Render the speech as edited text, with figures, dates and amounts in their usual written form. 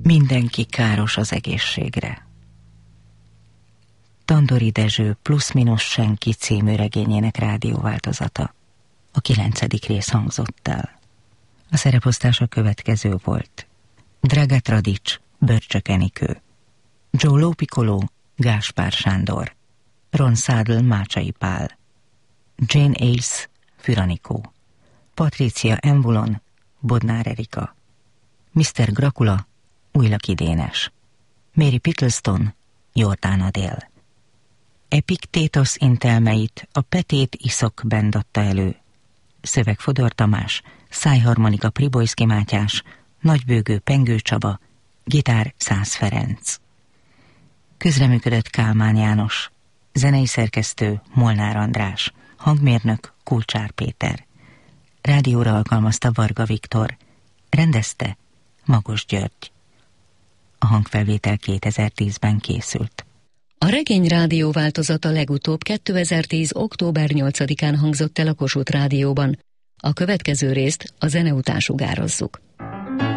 Mindenki káros az egészségre. Tandori Dezső Plusz-minusz senki című regényének rádióváltozata. A 9. rész hangzott el. A szereposztás a következő volt. Draga Tradics, Börcsök Enikő, Joe Lópikoló, Gáspár Sándor, Ron Szádl, Mácsai Pál, Jane Ace, Füranikó, Patricia Embulon, Bodnár Erika, Mr. Grakula, Újlaki Dénes, Mary Pittleston, Jordán Adél. Epiktétosz intelmeit a Petét Iszok Band adta elő. Szöveg Fodor Tamás, szájharmonika Pribojszki Mátyás, nagybőgő Pengő Csaba, gitár Szász Ferenc. Közreműködött Kálmán János, zenei szerkesztő Molnár András, hangmérnök Kulcsár Péter. Rádióra alkalmazta Varga Viktor, rendezte Magos György. A hangfelvétel 2010-ben készült. A regény rádió változata legutóbb 2010. október 8-án hangzott el a Kossuth Rádióban. A következő részt a zene után sugározzuk.